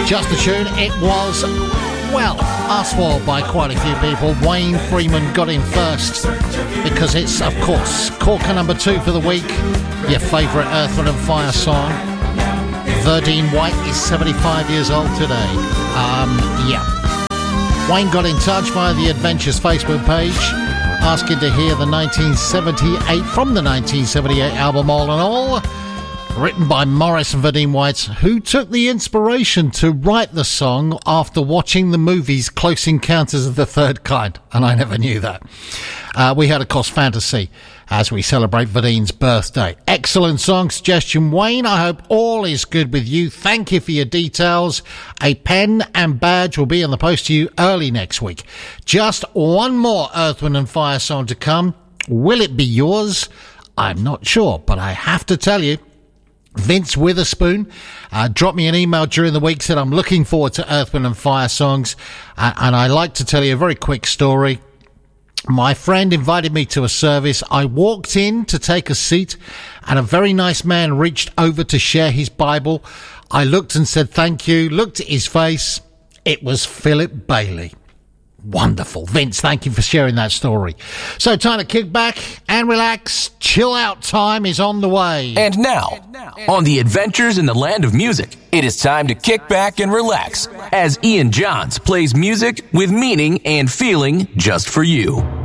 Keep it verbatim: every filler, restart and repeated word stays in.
Just the tune. It was, well, asked for by quite a few people. Wayne Freeman got in first because it's, of course, corker number two for the week. Your favourite Earth, Wind and Fire song. Verdine White is seventy-five years old today. Um, yeah. Wayne got in touch via the Adventures Facebook page, asking to hear the nineteen seventy-eight, from the nineteen seventy-eight album All in All, written by Morris and Verdine White, who took the inspiration to write the song after watching the movies Close Encounters of the Third Kind, and I never knew that. Uh, we had, of course, Fantasy as we celebrate Verdine's birthday. Excellent song suggestion, Wayne. I hope all is good with you. Thank you for your details. A pen and badge will be in the post to you early next week. Just one more Earth, Wind and Fire song to come. Will it be yours? I'm not sure, but I have to tell you, Vince Witherspoon uh, dropped me an email during the week, said I'm looking forward to Earth, Wind and Fire songs, uh, and I like to tell you a very quick story. My friend invited me to a service. I walked in to take a seat, and a very nice man reached over to share his Bible. I looked and said thank you, looked at his face. It was Philip Bailey. Wonderful. Vince, thank you for sharing that story. So time to kick back and relax. Chill out time is on the way. And now, and now, on the Adventures in the Land of Music, it is time to kick back and relax as Ian Johns plays music with meaning and feeling just for you.